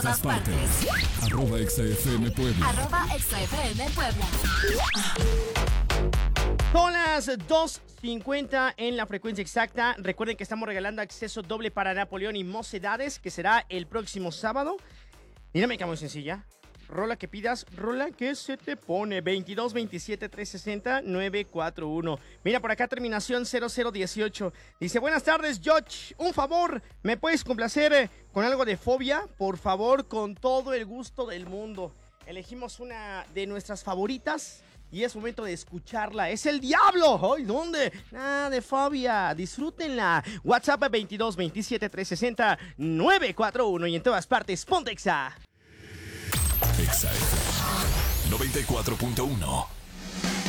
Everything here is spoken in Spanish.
Todas partes. @XFM Puebla. @XFM Puebla. Son las 2:50 en la frecuencia exacta. Recuerden que estamos regalando acceso doble para Napoleón y Mocedades, que será el próximo sábado. Dinámica muy sencilla. Rola que pidas, rola que se te pone. 22 27 360 941. Mira, por acá terminación 0018. Dice, buenas tardes, George. Un favor, ¿me puedes complacer con algo de Fobia? Por favor, con todo el gusto del mundo. Elegimos una de nuestras favoritas y es momento de escucharla. ¡Es el diablo! ¡Ay, dónde! Nada de Fobia. Disfrútenla. WhatsApp 22 27 360 941 y en todas partes, ponte Exa. Exa FM 94.1.